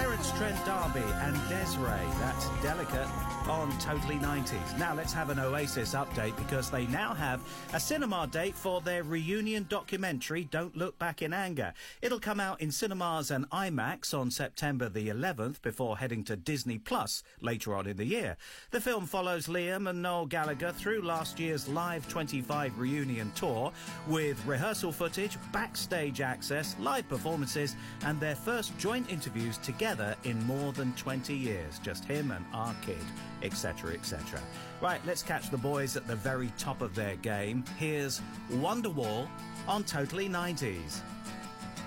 Terence Trent D'Arby and Des'ree. That's Delicate on Totally 90s. Now let's have an Oasis update because they now have a cinema date for their reunion documentary, Don't Look Back in Anger. It'll come out in cinemas and IMAX on September the 11th before heading to Disney Plus later on in the year. The film follows Liam and Noel Gallagher through last year's Live 25 reunion tour with rehearsal footage, backstage access, live performances and their first joint interviews together in more than 20 years. Just him and our kid, etc, etc. Right, let's catch the boys at the very top of their game. Here's Wonderwall on Totally 90s.